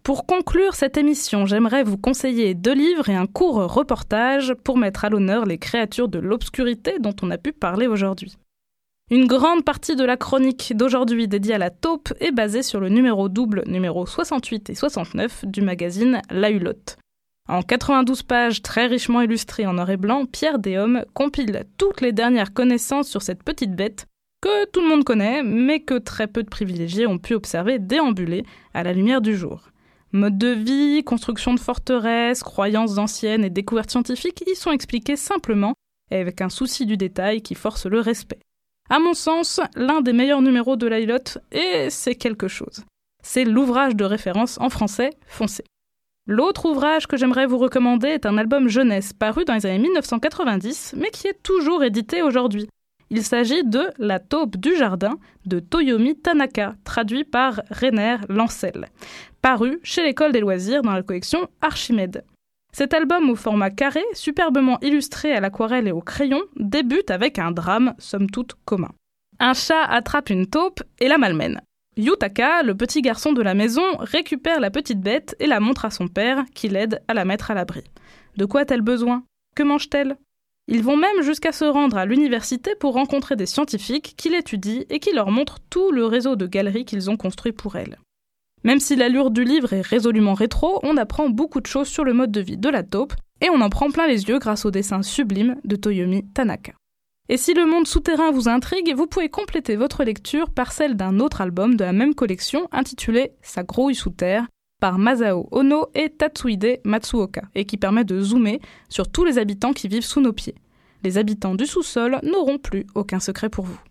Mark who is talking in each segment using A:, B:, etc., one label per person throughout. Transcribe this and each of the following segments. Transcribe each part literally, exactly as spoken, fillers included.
A: Pour conclure cette émission, j'aimerais vous conseiller deux livres et un court reportage pour mettre à l'honneur les créatures de l'obscurité dont on a pu parler aujourd'hui. Une grande partie de la chronique d'aujourd'hui dédiée à la taupe est basée sur le numéro double numéro soixante-huit et soixante-neuf du magazine La Hulotte. En quatre-vingt-douze pages très richement illustrées en noir et blanc, Pierre Déhomme compile toutes les dernières connaissances sur cette petite bête que tout le monde connaît, mais que très peu de privilégiés ont pu observer déambuler à la lumière du jour. Mode de vie, construction de forteresses, croyances anciennes et découvertes scientifiques y sont expliquées simplement et avec un souci du détail qui force le respect. À mon sens, l'un des meilleurs numéros de La Hulotte, et c'est quelque chose. C'est l'ouvrage de référence en français, foncez. L'autre ouvrage que j'aimerais vous recommander est un album jeunesse paru dans les années mille neuf cent quatre-vingt-dix, mais qui est toujours édité aujourd'hui. Il s'agit de La taupe du jardin de Toyomi Tanaka, traduit par Rainer Lancel, paru chez l'École des loisirs dans la collection Archimède. Cet album au format carré, superbement illustré à l'aquarelle et au crayon, débute avec un drame, somme toute commun. Un chat attrape une taupe et la malmène. Yutaka, le petit garçon de la maison, récupère la petite bête et la montre à son père, qui l'aide à la mettre à l'abri. De quoi a-t-elle besoin ? Que mange-t-elle ? Ils vont même jusqu'à se rendre à l'université pour rencontrer des scientifiques qui l'étudient et qui leur montrent tout le réseau de galeries qu'ils ont construit pour elle. Même si l'allure du livre est résolument rétro, on apprend beaucoup de choses sur le mode de vie de la taupe et on en prend plein les yeux grâce au dessin sublime de Toyomi Tanaka. Et si le monde souterrain vous intrigue, vous pouvez compléter votre lecture par celle d'un autre album de la même collection intitulé « Sa grouille sous terre » par Masao Ono et Tatsuhide Matsuoka, et qui permet de zoomer sur tous les habitants qui vivent sous nos pieds. Les habitants du sous-sol n'auront plus aucun secret pour vous.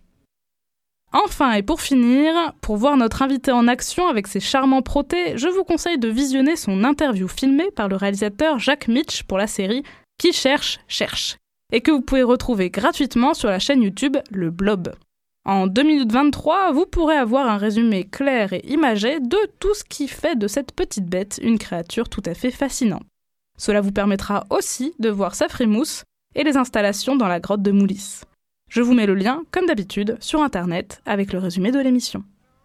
A: Enfin, et pour finir, pour voir notre invité en action avec ses charmants protés, je vous conseille de visionner son interview filmée par le réalisateur Jacques Mitch pour la série « Qui cherche, cherche » et que vous pouvez retrouver gratuitement sur la chaîne YouTube Le Blob. En deux minutes vingt-trois, vous pourrez avoir un résumé clair et imagé de tout ce qui fait de cette petite bête une créature tout à fait fascinante. Cela vous permettra aussi de voir sa frimousse et les installations dans la grotte de Moulis. Je vous mets le lien, comme d'habitude, sur internet avec le résumé de l'émission.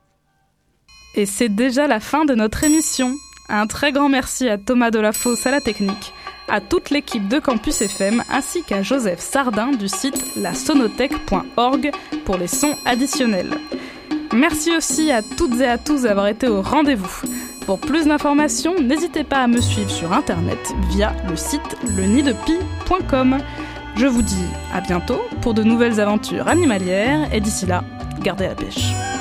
A: Et c'est déjà la fin de notre émission. Un très grand merci à Thomas Delafosse à la technique, à toute l'équipe de Campus F M ainsi qu'à Joseph Sardin du site la sonothèque point org pour les sons additionnels. Merci aussi à toutes et à tous d'avoir été au rendez-vous. Pour plus d'informations, n'hésitez pas à me suivre sur internet via le site le nid de pie point com. Je vous dis à bientôt pour de nouvelles aventures animalières et d'ici là, gardez la pêche.